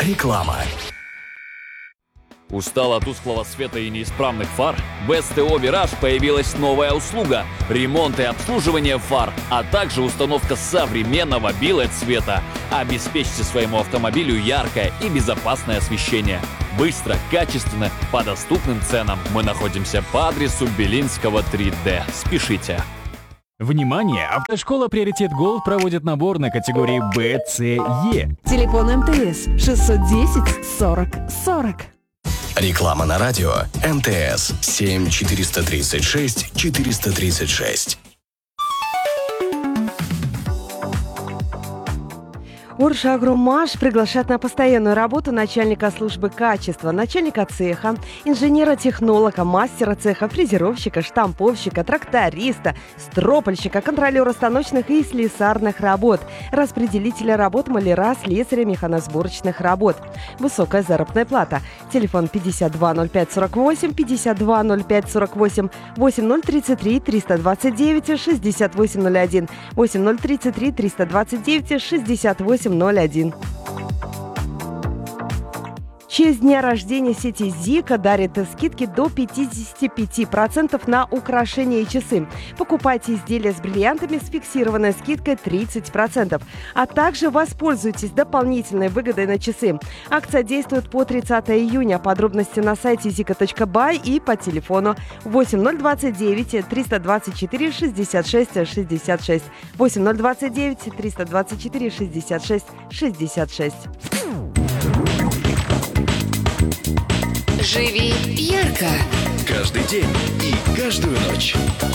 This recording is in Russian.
Реклама. Устал от тусклого света и неисправных фар? В СТО «Вираж» появилась новая услуга – ремонт и обслуживание фар, а также установка современного билет-цвета. Обеспечьте своему автомобилю яркое и безопасное освещение. Быстро, качественно, по доступным ценам. Мы находимся по адресу Белинского, 3D. Спешите! Внимание! Автошкола «Приоритет Голд» проводит набор на категории Б, С, Е. Телефон МТС 610 40 40. Реклама на радио. МТС 7 436 436. Уршагромаш приглашает на постоянную работу начальника службы качества, начальника цеха, инженера-технолога, мастера цеха, фрезеровщика, штамповщика, тракториста, стропольщика, контролера станочных и слесарных работ, распределителя работ, маляра, слесаря, механосборочных работ. Высокая заработная плата. Телефон 520548, 520548, 8033 329 6801, 8033 329 6801. В честь дня рождения сети Зика дарит скидки до 55% на украшения и часы. Покупайте изделия с бриллиантами с фиксированной скидкой 30%, а также воспользуйтесь дополнительной выгодой на часы. Акция действует по 30 июня. Подробности на сайте zika.by и по телефону 8029 324 66 66, 8029 324 66 66. Живи ярко! Каждый день и каждую ночь.